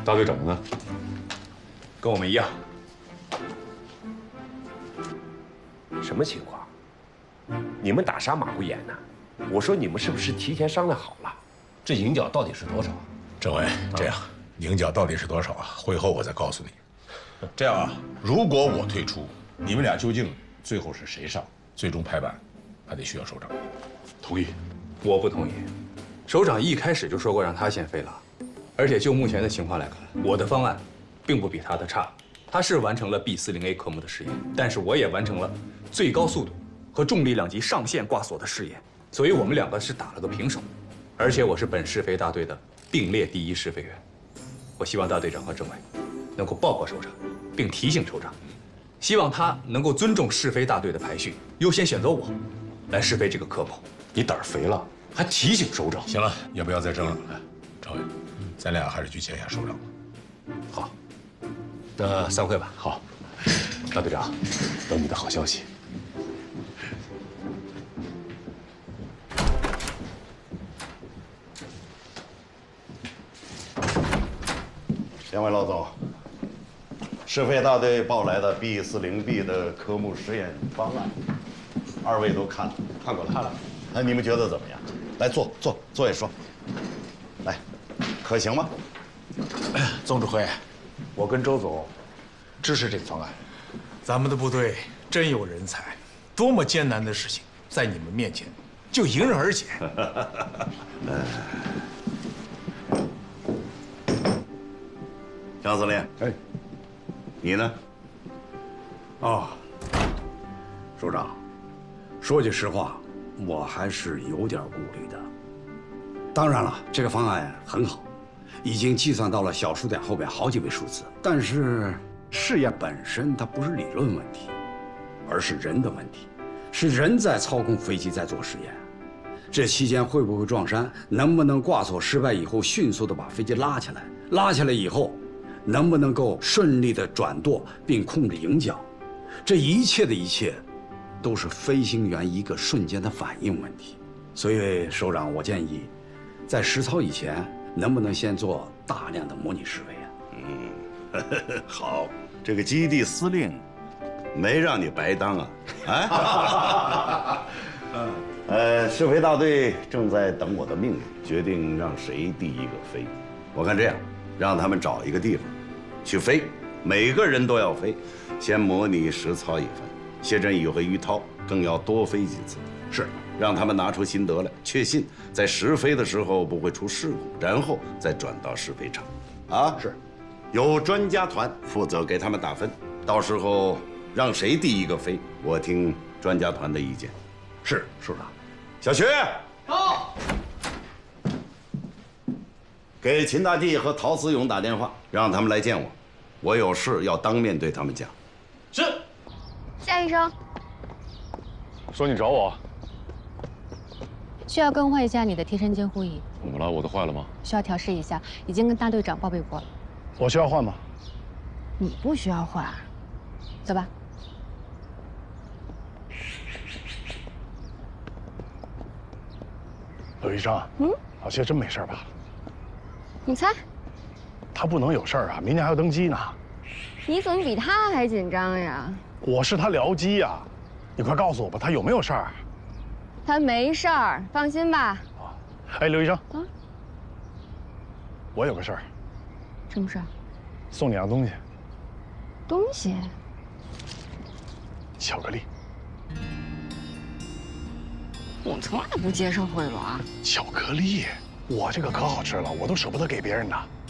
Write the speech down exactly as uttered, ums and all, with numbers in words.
大队长呢？ 跟我们一样。 什么情况？你们打杀马虎眼呢？我说你们是不是提前商量好了？ 这银角到底是多少？ 政委，这样，银角到底是多少啊？会后我再告诉你。这样啊，如果我退出，你们俩究竟最后是谁上？最终拍板还得需要首长。 同意。 我不同意。首长一开始就说过让他先飞了，而且就目前的情况来看，我的方案并不比他的差。他是完成了 B 四零 A 科目的试验，但是我也完成了最高速度和重力两级上限挂锁的试验，所以我们两个是打了个平手。而且我是本试飞大队的并列第一试飞员。我希望大队长和政委能够报告首长，并提醒首长，希望他能够尊重试飞大队的排序，优先选择我来试飞这个科目。 你胆儿肥了，还提醒首长？ 行了，也不要再争了。来，政委，咱俩还是去见一下首长吧。 好，那散会吧。 好，大队长，等你的好消息。 两位老总，试飞大队报来的 B 四零 B 的科目实验方案，二位都看了， 看过了，看了。 那你们觉得怎么样？来坐坐坐下说。来，可行吗？ 总指挥，我跟周总支持这个方案。咱们的部队真有人才，多么艰难的事情，在你们面前就迎刃而解。 张司令， 哎， 你呢？ 哦，首长，说句实话，我还是有点顾虑的。当然了，这个方案很好，已经计算到了小数点后边好几位数字。但是试验本身它不是理论问题，而是人的问题，是人在操控飞机在做实验。这期间会不会撞山？能不能挂锁失败以后迅速的把飞机拉起来？拉起来以后，能不能够顺利的转舵并控制迎角？这一切的一切，都是飞行员一个瞬间的反应问题。所以，首长，我建议，在实操以前，能不能先做大量的模拟试飞啊？ 嗯，好，这个基地司令没让你白当啊！啊，呃，试飞大队正在等我的命令，决定让谁第一个飞。我看这样，让他们找一个地方去飞，每个人都要飞，先模拟实操一番。谢振宇和于涛更要多飞几次。是，让他们拿出心得来，确信在实飞的时候不会出事故，然后再转到试飞场。啊，是，有专家团负责给他们打分，到时候让谁第一个飞，我听专家团的意见。是，首长。小徐，到。给秦大地和陶思勇打电话，让他们来见我，我有事要当面对他们讲。 是。夏医生， 说你找我， 需要更换一下你的贴身监护椅。 怎么了？我的坏了吗？ 需要调试一下，已经跟大队长报备过了。 我需要换吗？ 你不需要换，走吧。 刘医生，嗯，老谢真没事吧？ 你猜？ 他不能有事儿啊，明年还要登机呢。 你怎么比他还紧张呀？ 我是他僚机呀，你快告诉我吧，他有没有事儿？ 他没事儿，放心吧。 啊，哎，刘医生， 啊， 我有个事儿。 什么事儿？ 送你样东西。 东西？ 巧克力。 我从来不接受贿赂啊。 巧克力，我这个可好吃了，我都舍不得给别人的。